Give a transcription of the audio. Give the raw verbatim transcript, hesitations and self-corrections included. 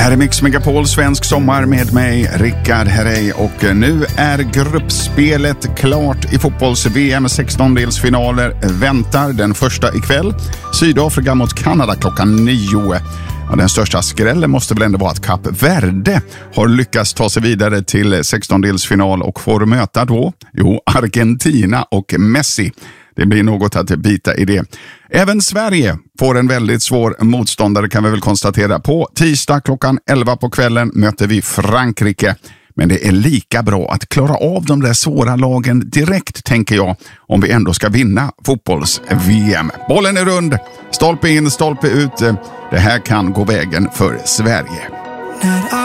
Här är Mix Megapol Svensk sommar med mig, Rickard Herrey, och nu är gruppspelet klart i fotbolls-V M. sextondelsfinaler väntar, den första ikväll. Sydafrika mot Kanada klockan nio. Ja, den största skrällen måste väl ändå vara att Kap Verde har lyckats ta sig vidare till sextondelsfinal och får möta då, jo, Argentina och Messi. Det blir något att bita i det. Även Sverige får en väldigt svår motståndare, kan vi väl konstatera. På tisdag klockan elva på kvällen möter vi Frankrike. Men det är lika bra att klara av de där svåra lagen direkt, tänker jag, om vi ändå ska vinna fotbolls-V M. Bollen är rund, stolpe in, stolpe ut. Det här kan gå vägen för Sverige.